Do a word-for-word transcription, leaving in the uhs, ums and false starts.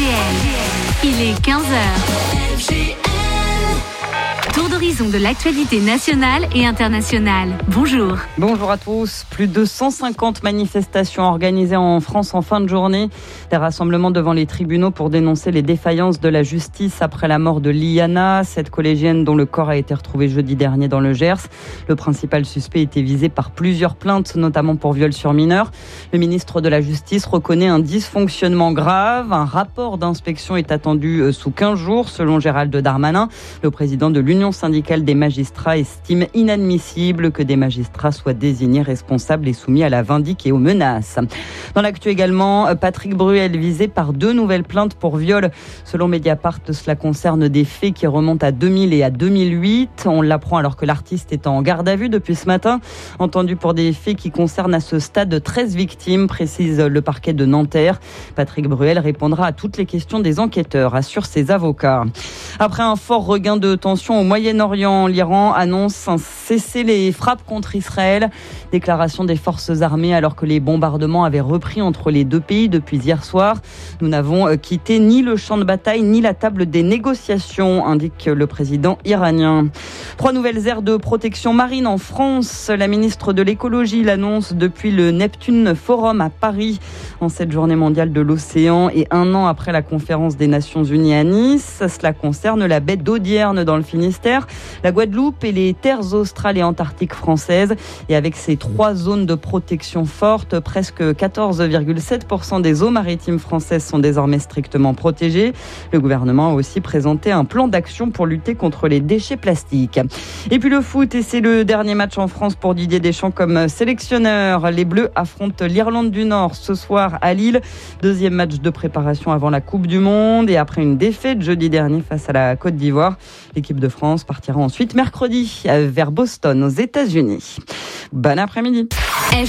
Il est quinze heures. Tour d'horizon de l'actualité nationale et internationale. Bonjour. Bonjour à tous. Plus de cent cinquante manifestations organisées en France en fin de journée. Des rassemblements devant les tribunaux pour dénoncer les défaillances de la justice après la mort de Liana, cette collégienne dont le corps a été retrouvé jeudi dernier dans le Gers. Le principal suspect était visé par plusieurs plaintes, notamment pour viol sur mineur. Le ministre de la Justice reconnaît un dysfonctionnement grave. Un rapport d'inspection est attendu sous quinze jours, selon Gérald Darmanin. Le président de l'Union syndicale des magistrats estime inadmissible que des magistrats soient désignés responsables et soumis à la vindicte et aux menaces. Dans l'actu également, Patrick Bruel visé par deux nouvelles plaintes pour viol. Selon Mediapart, cela concerne des faits qui remontent à deux mille et à deux mille huit. On l'apprend alors que l'artiste est en garde à vue depuis ce matin. Entendu pour des faits qui concernent à ce stade treize victimes, précise le parquet de Nanterre. Patrick Bruel répondra à toutes les questions des enquêteurs, assurent ses avocats. Après un fort regain de tension au Moyen-Orient, l'Iran annonce un cesser les frappes contre Israël. Déclaration des forces armées alors que les bombardements avaient repris entre les deux pays depuis hier soir. Nous n'avons quitté ni le champ de bataille ni la table des négociations, indique le président iranien. Trois nouvelles aires de protection marine en France. La ministre de l'écologie l'annonce depuis le Neptune Forum à Paris en cette journée mondiale de l'océan et un an après la conférence des Nations Unies à Nice. Cela concerne la baie d'Audierne dans le Finistère, la Guadeloupe et les terres australes et antarctiques françaises. Et avec ces trois zones de protection fortes, presque quatorze virgule sept pour cent des eaux maritimes françaises sont désormais strictement protégées. Le gouvernement a aussi présenté un plan d'action pour lutter contre les déchets plastiques. Et puis le foot, et c'est le dernier match en France pour Didier Deschamps comme sélectionneur. Les Bleus affrontent l'Irlande du Nord ce soir à Lille. Deuxième match de préparation avant la Coupe du Monde. Et après une défaite jeudi dernier face à la Côte d'Ivoire, l'équipe de France partira ensuite mercredi vers Boston aux États-Unis. Bon après-midi.